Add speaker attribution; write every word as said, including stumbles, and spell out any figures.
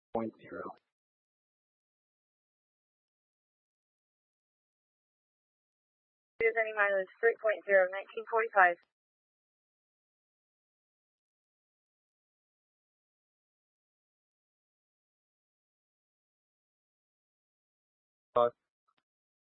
Speaker 1: point zero.
Speaker 2: Descending mileage three point zero, nineteen forty-five.
Speaker 1: Uh,